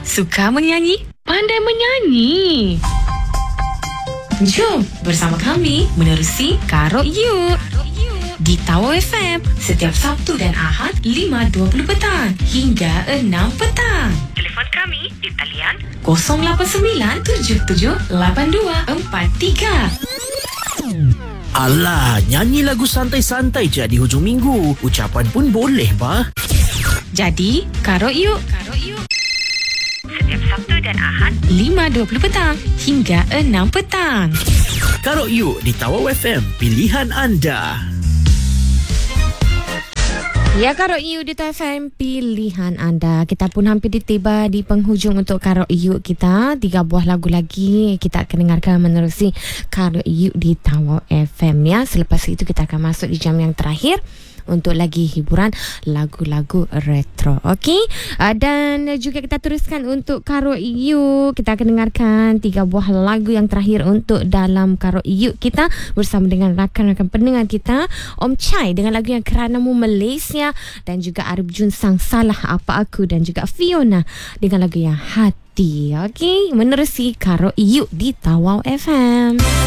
Suka menyanyi? Pandai menyanyi. Jom bersama kami menerusi Karok You di Tawau FM setiap Sabtu dan Ahad 5.20 petang hingga 6 petang. Telefon kami di talian 08978243. Alah, nyanyi lagu santai-santai je di hujung minggu. Ucapan pun boleh, bah. Jadi, Karok You setiap Sabtu dan Ahad 5.20 petang hingga 6 petang. Karok You di Tawau FM, pilihan anda. Ya, Karok You di Tawau FM, pilihan anda. Kita pun hampir tiba di penghujung untuk Karok You kita. 3 buah lagu lagi kita akan dengarkan menerusi Karok You di Tawau FM ya. Selepas itu kita akan masuk di jam yang terakhir untuk lagi hiburan lagu-lagu retro. Okey, dan juga kita teruskan untuk Karok You. Kita akan dengarkan 3 buah lagu yang terakhir untuk dalam Karok You kita bersama dengan rakan-rakan pendengar kita, Om Chai dengan lagu yang Keranamu Malaysia, dan juga Arif Jun Sang Salah Apa Aku, dan juga Fiona dengan lagu yang Hati. Okey, menerusi Karok You di Tawau FM.